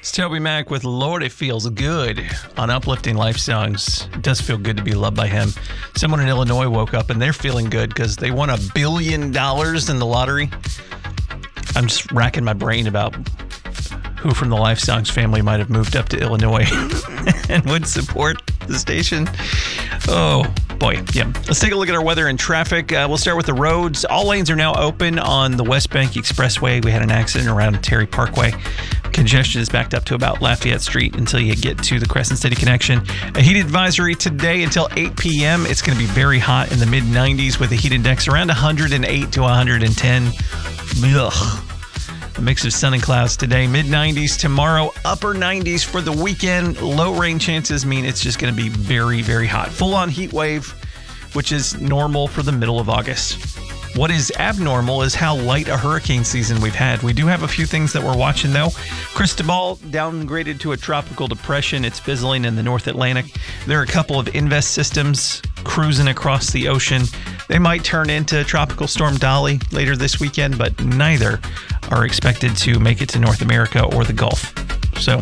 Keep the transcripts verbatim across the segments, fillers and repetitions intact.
It's Toby Mac with Lord, It Feels Good on Uplifting Life Songs. It does feel good to be loved by him. Someone in Illinois woke up and they're feeling good because they won a billion dollars in the lottery. I'm just racking my brain about who from the Life Songs family might have moved up to Illinois and would support the station. Oh, boy. Yeah. Let's take a look at our weather and traffic. Uh, we'll start with the roads. All lanes are now open on the West Bank Expressway. We had an accident around Terry Parkway. Congestion is backed up to about Lafayette Street until you get to the Crescent City connection. A heat advisory today until eight p.m. It's going to be very hot in the mid nineties with a heat index around one hundred eight to one hundred ten. Ugh. A mix of sun and clouds today, mid nineties tomorrow, upper nineties for the weekend. Low rain chances mean it's just going to be very, very hot. Full-on heat wave, which is normal for the middle of August. What is abnormal is how light a hurricane season we've had. We do have a few things that we're watching, though. Cristobal downgraded to a tropical depression. It's fizzling in the North Atlantic. There are a couple of Invest systems cruising across the ocean. They might turn into Tropical Storm Dolly later this weekend, but neither are expected to make it to North America or the Gulf. So,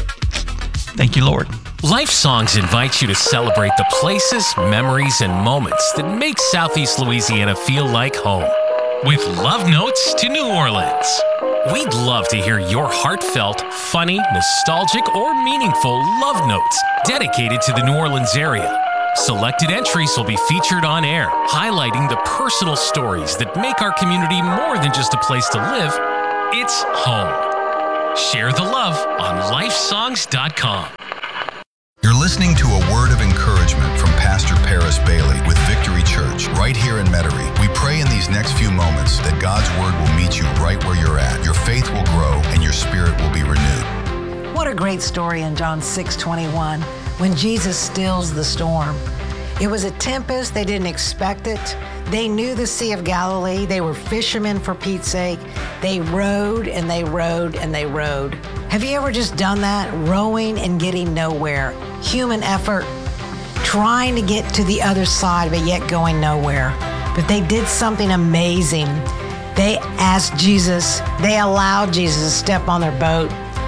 thank you, Lord. Life Songs invites you to celebrate the places, memories, and moments that make Southeast Louisiana feel like home. With love notes to New Orleans. We'd love to hear your heartfelt, funny, nostalgic, or meaningful love notes dedicated to the New Orleans area. Selected entries will be featured on air, highlighting the personal stories that make our community more than just a place to live. It's home. Share the love on life songs dot com. You're listening to a word of encouragement from Pastor Paris Bailey with Victory Church right here in Metairie. We pray in these next few moments that God's word will meet you right where you're at. Your faith will grow and your spirit will be renewed. What a great story in John six twenty-one when Jesus stills the storm. It was a tempest. They didn't expect it. They knew the Sea of Galilee. They were fishermen for Pete's sake. They rowed and they rowed and they rowed. Have you ever just done that? Rowing and getting nowhere. Human effort, trying to get to the other side, but yet going nowhere. But they did something amazing. They asked Jesus, they allowed Jesus to step on their boat.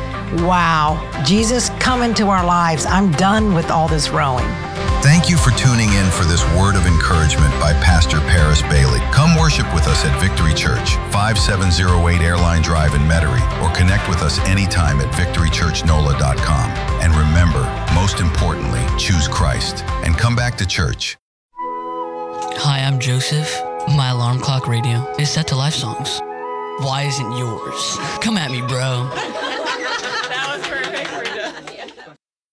Wow. Jesus, come into our lives. I'm done with all this rowing. Thank you for tuning in for this word of encouragement by Pastor Paris Bailey. Come worship with us at Victory Church, five seven zero eight Airline Drive in Metairie, or connect with us anytime at victory church nola dot com. And remember, most importantly, choose Christ and come back to church. Hi, I'm Joseph. My alarm clock radio is set to Life Songs. Why isn't yours? Come at me, bro.